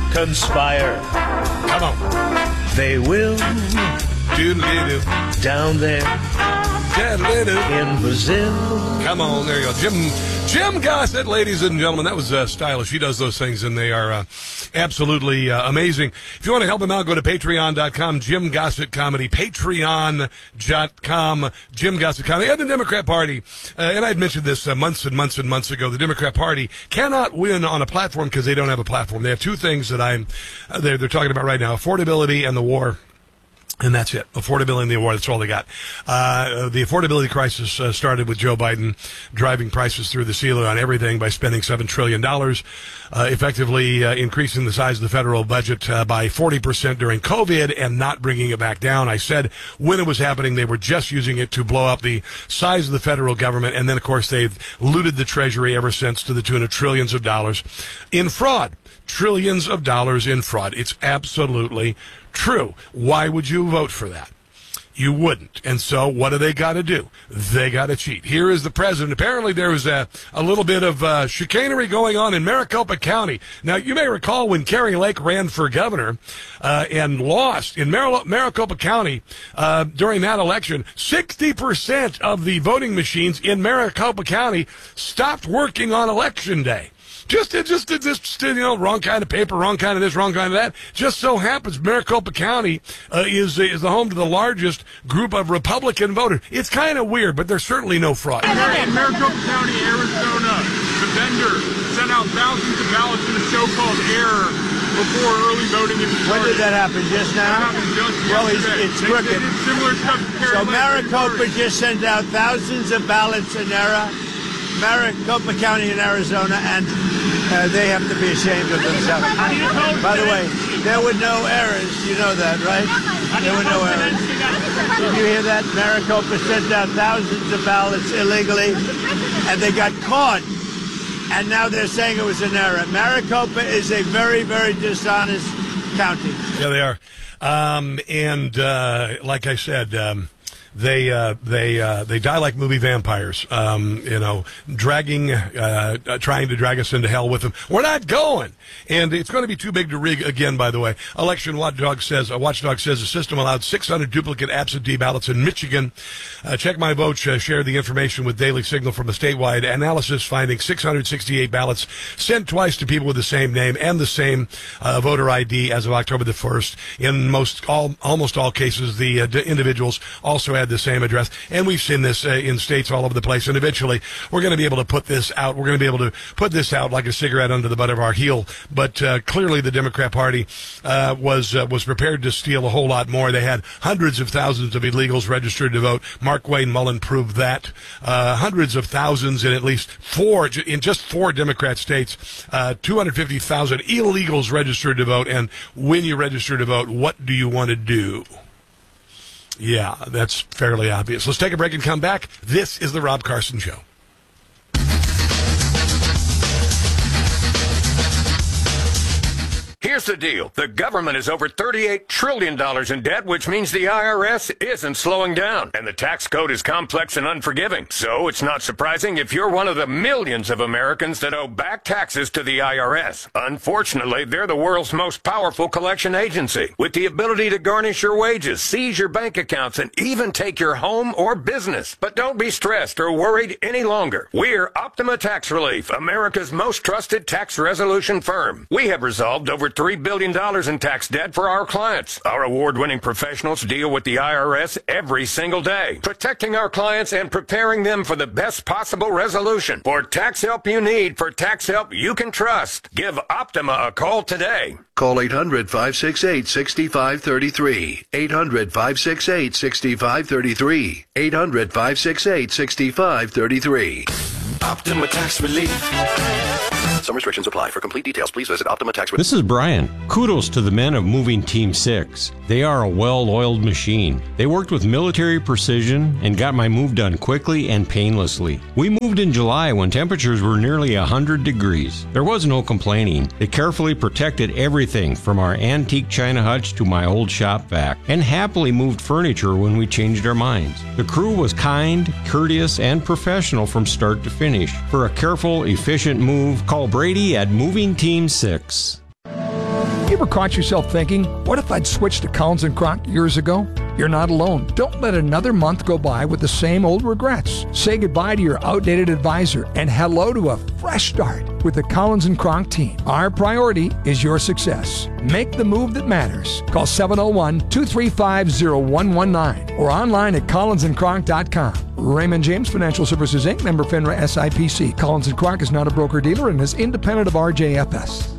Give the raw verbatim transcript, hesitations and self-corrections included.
conspire. Come on. They will Doodle-doo. down there Doodle-doo. in Brazil. Come on, there you go. Jim Jim Gossett, ladies and gentlemen. That was uh, stylish. He does those things, and they are uh, absolutely uh, amazing. If you want to help him out, go to patreon dot com, Jim Gossett Comedy, patreon dot com, Jim Gossett Comedy. And the Democrat Party, uh, and I'd mentioned this uh, months and months and months ago, the Democrat Party cannot win on a platform because they don't have a platform. They have two things that I'm uh, they're, they're talking about right now, affordability and the war. And that's it. Affordability in the war, that's all they got. Uh, the affordability crisis uh, started with Joe Biden driving prices through the ceiling on everything by spending seven trillion dollars, uh, effectively uh, increasing the size of the federal budget uh, by forty percent during COVID and not bringing it back down. I said when it was happening, they were just using it to blow up the size of the federal government. And then, of course, they've looted the Treasury ever since to the tune of trillions of dollars in fraud. Trillions of dollars in fraud. It's absolutely true. Why would you vote for that? You wouldn't. And so what do they got to do? They got to cheat. Here is the president. Apparently there was a, a little bit of uh, chicanery going on in Maricopa County. Now, you may recall when Kari Lake ran for governor uh, and lost in Mar- Maricopa County uh, during that election, sixty percent of the voting machines in Maricopa County stopped working on election day. Just, just, just, you know, wrong kind of paper, wrong kind of this, wrong kind of that. Just so happens Maricopa County uh, is is the home to the largest group of Republican voters. It's kind of weird, but there's certainly no fraud. In Maricopa County, Arizona, the vendor sent out thousands of ballots in a so-called error before early voting in When did that happen? Just now? That happened just well, yesterday. it's, it's They- crooked. they did similar stuff to Kari So Lake. Maricopa just sent out thousands of ballots in error. Maricopa County in Arizona, and uh, they have to be ashamed of themselves. By the way, there were no errors. You know that, right? There were no errors. Did you hear that? Maricopa sent out thousands of ballots illegally, and they got caught. And now they're saying it was an error. Maricopa is a very, very dishonest county. Yeah, they are. Um, and uh, like I said, um, They uh, they uh, they die like movie vampires, um, you know, dragging, uh, uh, trying to drag us into hell with them. We're not going, and it's going to be too big to rig again. By the way, election watchdog says a watchdog says the system allowed six hundred duplicate absentee ballots in Michigan. Uh, Check My Vote uh, shared the information with Daily Signal from a statewide analysis, finding six hundred sixty-eight ballots sent twice to people with the same name and the same uh, voter I D as of October the first. In most all almost all cases, the uh, d- individuals also had the same address, and we've seen this uh, in states all over the place, and eventually we're going to be able to put this out. We're going to be able to put this out like a cigarette under the butt of our heel, but uh, clearly the Democrat Party uh, was uh, was prepared to steal a whole lot more. They had hundreds of thousands of illegals registered to vote. Mark Wayne Mullen proved that. Uh, hundreds of thousands in at least four, in just four Democrat states, uh, two hundred fifty thousand illegals registered to vote, and when you register to vote, what do you want to do? Yeah, that's fairly obvious. Let's take a break and come back. This is the Rob Carson Show. Here's the deal. The government is over thirty-eight trillion dollars in debt, which means the I R S isn't slowing down. And the tax code is complex and unforgiving. So it's not surprising if you're one of the millions of Americans that owe back taxes to the I R S. Unfortunately, they're the world's most powerful collection agency, with the ability to garnish your wages, seize your bank accounts, and even take your home or business. But don't be stressed or worried any longer. We're Optima Tax Relief, America's most trusted tax resolution firm. We have resolved over three billion dollars in tax debt for our clients. Our award-winning professionals deal with the I R S every single day, protecting our clients and preparing them for the best possible resolution. For tax help you need, for tax help you can trust, give Optima a call today. Call eight hundred, five six eight, six five three three. eight hundred, five six eight, six five three three. eight hundred, five six eight, six five three three. Optima Tax Relief. Some restrictions apply. For complete details, please visit Optima Tax Relief. This is Brian. Kudos to the men of Moving Team six. They are a well-oiled machine. They worked with military precision and got my move done quickly and painlessly. We moved in July when temperatures were nearly one hundred degrees. There was no complaining. They carefully protected everything from our antique china hutch to my old shop vac, and happily moved furniture when we changed our minds. The crew was kind, courteous, and professional from start to finish. For a careful, efficient move, call Brady at Moving Team six. You ever caught yourself thinking, what if I'd switched to Collins and Kronk years ago? You're not alone. Don't let another month go by with the same old regrets. Say goodbye to your outdated advisor and hello to a fresh start with the Collins and Kronk team. Our priority is your success. Make the move that matters. Call seven oh one, two three five, oh one one nine or online at collins and kronk dot com. Raymond James Financial Services, Incorporated, member FINRA S I P C. Collins and Kronk is not a broker-dealer and is independent of R J F S.